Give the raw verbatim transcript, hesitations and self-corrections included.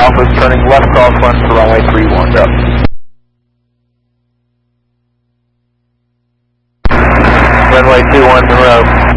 Alpha's turning left crosswind for runway three one. Yep. Runway two one Monroe.